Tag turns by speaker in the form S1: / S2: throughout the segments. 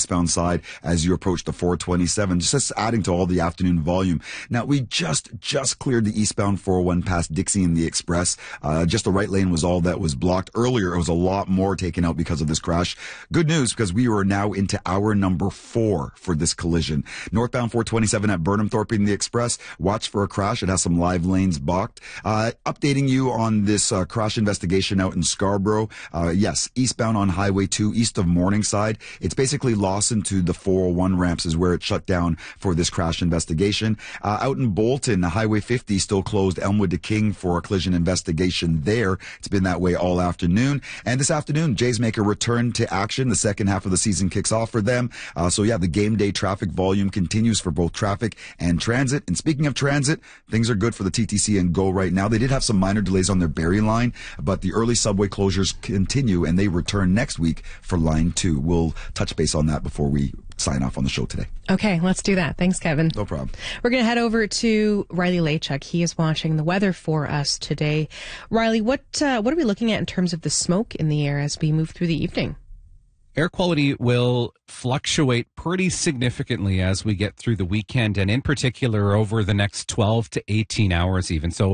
S1: eastbound side as you approach the 427, just adding to all the afternoon volume. Now, we just cleared the eastbound 401 past Dixie and the Express. Just the right lane was all that was blocked. Earlier, it was a lot more taken out because of this crash. Good news, because we are now into hour number 4 for this collision. Northbound 427 at Burnham Thorpe in the Express. Watch for a crash. It has some live lanes blocked. Updating you on this crash investigation out in Scarborough. Yes, eastbound on Highway 2, east of Morningside. It's basically Lawson to the 401 ramps is where it shut down for this crash investigation. Out in Bolton, Highway 50 still closed Elmwood to King for a collision investigation there. It's been that way all afternoon. And this afternoon, Jays make a return to action. The second half of the season kicks off for them. So yeah, the game day traffic volume continues for both traffic and transit. And speaking of transit, things are good for the TTC and GO right now. They did have some minor delays on their Barrie line, but the early subway closures continue and they return next week for Line 2. We'll touch base on that before we sign off on the show today.
S2: Okay, let's do that. Thanks, Kevin.
S1: No problem.
S2: We're going to head over to Riley Lachuk. He is watching the weather for us today. Riley, what are we looking at in terms of the smoke in the air as we move through the evening?
S3: Air quality will fluctuate pretty significantly as we get through the weekend, and in particular over the next 12 to 18 hours even. So,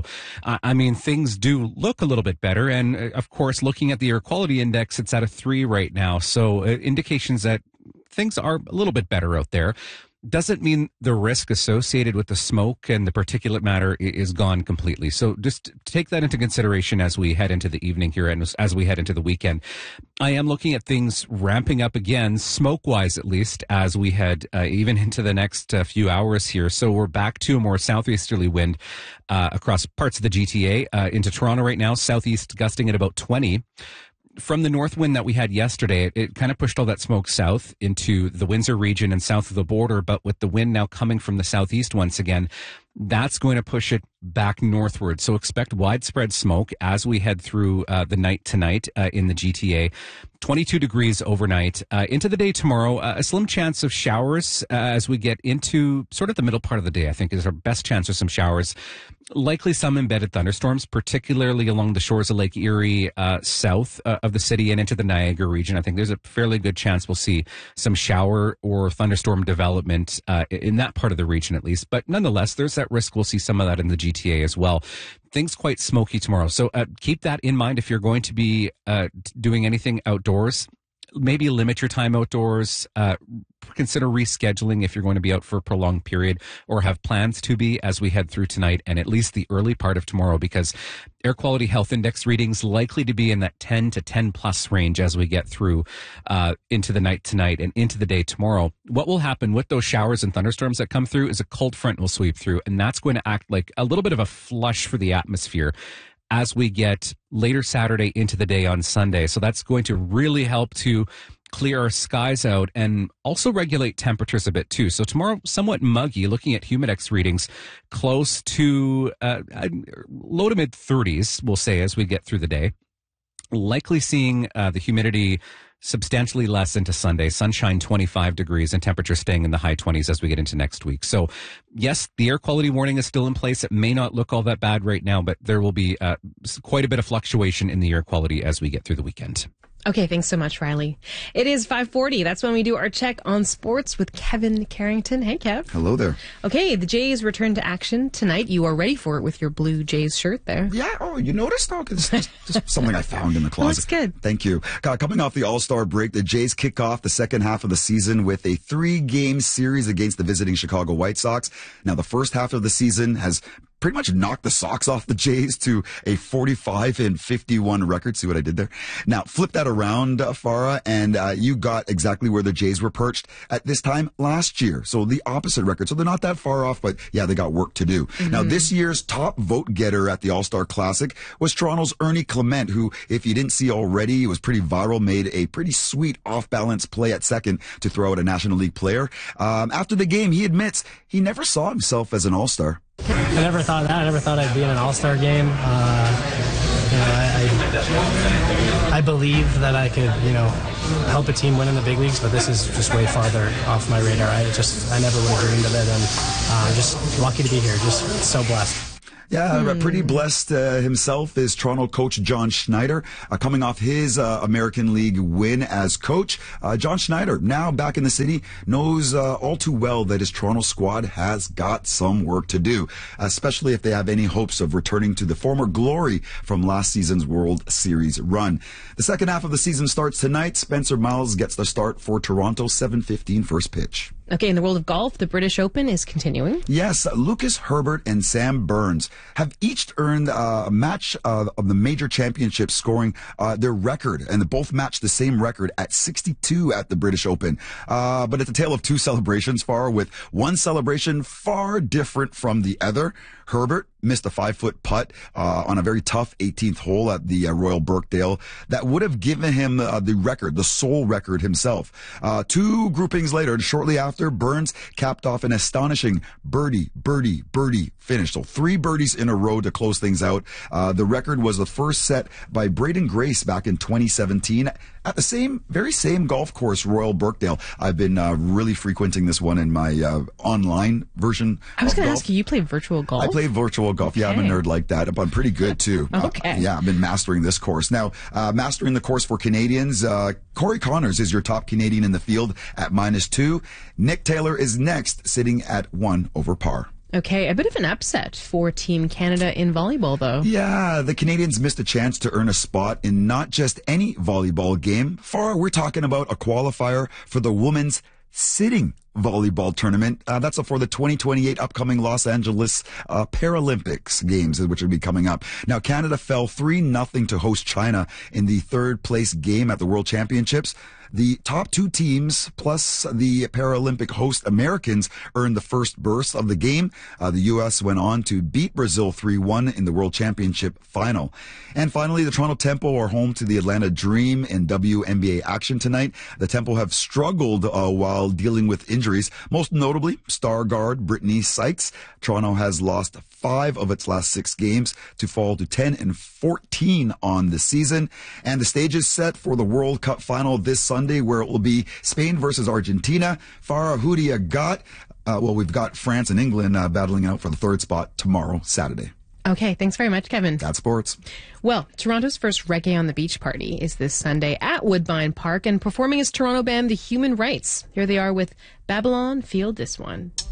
S3: things do look a little bit better. And, of course, looking at the air quality index, it's at a 3 right now. So indications that things are a little bit better out there. Doesn't mean the risk associated with the smoke and the particulate matter is gone completely. So just take that into consideration as we head into the evening here and as we head into the weekend. I am looking at things ramping up again, smoke-wise at least, as we head even into the next few hours here. So we're back to a more southeasterly wind across parts of the GTA. Into Toronto right now, southeast gusting at about 20. From the north wind that we had yesterday, it kind of pushed all that smoke south into the Windsor region and south of the border. But with the wind now coming from the southeast once again, that's going to push it back northward. So expect widespread smoke as we head through the night tonight in the GTA. 22 degrees overnight. Into the day tomorrow, a slim chance of showers as we get into sort of the middle part of the day, I think is our best chance of some showers. Likely some embedded thunderstorms, particularly along the shores of Lake Erie, south of the city and into the Niagara region. I think there's a fairly good chance we'll see some shower or thunderstorm development in that part of the region at least. But nonetheless, there's that risk we'll see some of that in the GTA as well. Things quite smoky tomorrow. So keep that in mind if you're going to be doing anything outdoors. Maybe limit your time outdoors. Consider rescheduling if you're going to be out for a prolonged period or have plans to be as we head through tonight and at least the early part of tomorrow, because air quality health index readings likely to be in that 10 to 10 plus range as we get through into the night tonight and into the day tomorrow. What will happen with those showers and thunderstorms that come through is a cold front will sweep through, and that's going to act like a little bit of a flush for the atmosphere as we get later Saturday into the day on Sunday. So that's going to really help to clear our skies out and also regulate temperatures a bit too. So tomorrow, somewhat muggy, looking at Humidex readings close to low to mid 30s, we'll say, as we get through the day. Likely seeing the humidity substantially less into Sunday. Sunshine 25 degrees and temperature staying in the high 20s as we get into next week. So yes, the air quality warning is still in place. It may not look all that bad right now, but there will be quite a bit of fluctuation in the air quality as we get through the weekend.
S2: Okay, thanks so much, Riley. It is 5:40. That's when we do our check on sports with Kevin Carrington. Hey, Kev.
S1: Hello there.
S2: Okay, the Jays return to action tonight. You are ready for it with your blue Jays shirt there.
S1: Yeah. Oh, you noticed? Oh, it's just something I found in the closet.
S2: Looks good.
S1: Thank you. Coming off the All-Star break, the Jays kick off the second half of the season with a 3-game series against the visiting Chicago White Sox. Now, the first half of the season has pretty much knocked the Sox off the Jays to a 45-51 record. See what I did there? Now, flip that around, Farah, and you got exactly where the Jays were perched at this time last year. So the opposite record. So they're not that far off, but yeah, they got work to do. Mm-hmm. Now, this year's top vote getter at the All-Star Classic was Toronto's Ernie Clement, who, if you didn't see already, was pretty viral, made a pretty sweet off-balance play at second to throw out a National League player. After the game, he admits he never saw himself as an All-Star.
S4: I never thought that. I never thought I'd be in an All-Star game. I believe that I could, help a team win in the big leagues, but this is just way farther off my radar. I never would have dreamed of it, and I'm just lucky to be here. Just so blessed.
S1: Yeah, pretty blessed himself is Toronto coach John Schneider, coming off his American League win as coach. John Schneider, now back in the city, knows all too well that his Toronto squad has got some work to do, especially if they have any hopes of returning to the former glory from last season's World Series run. The second half of the season starts tonight. Spencer Miles gets the start for Toronto, 7:15 first pitch.
S2: Okay, in the world of golf, the British Open is continuing.
S1: Yes, Lucas Herbert and Sam Burns have each earned a match of the major championships, scoring their record, and they both matched the same record at 62 at the British Open. But it's a tale of two celebrations, far with one celebration far different from the other. Herbert missed a 5-foot putt on a very tough 18th hole at the Royal Birkdale that would have given him the record, the sole record himself. Two groupings later, and shortly after, Burns capped off an astonishing birdie finish. So 3 birdies in a row to close things out. The record was the first set by Braden Grace back in 2017 at the very same golf course, Royal Birkdale. I've been really frequenting this one in my online version.
S2: I was going to ask you play virtual golf?
S1: I play virtual golf. Yeah, I'm a nerd like that, but I'm pretty good too.
S2: Okay.
S1: Yeah, I've been mastering this course. Now, mastering the course for Canadians, Corey Connors is your top Canadian in the field at -2. Nick Taylor is next, sitting at 1 over par.
S2: Okay, a bit of an upset for Team Canada in volleyball, though.
S1: Yeah, the Canadians missed a chance to earn a spot in not just any volleyball game. We're talking about a qualifier for the women's sitting volleyball tournament. That's for the 2028 upcoming Los Angeles Paralympics Games, which will be coming up. Now, Canada fell 3-0 to host China in the third place game at the World Championships. The top 2 teams, plus the Paralympic host Americans, earned the first berth of the game. The U.S. went on to beat Brazil 3-1 in the World Championship final. And finally, the Toronto Tempo are home to the Atlanta Dream in WNBA action tonight. The Tempo have struggled while dealing with injuries, most notably star guard Brittany Sykes. Toronto has lost 5 of its last 6 games to fall to 10-14 on the season. And the stage is set for the World Cup final this Sunday, where it will be Spain versus Argentina. Farah, who do you got? We've got France and England battling out for the third spot tomorrow, Saturday.
S2: Okay, thanks very much, Kevin.
S1: That's sports.
S2: Well, Toronto's first Reggae on the Beach party is this Sunday at Woodbine Park, and performing is Toronto band The Human Rights. Here they are with Babylon, Feel This One.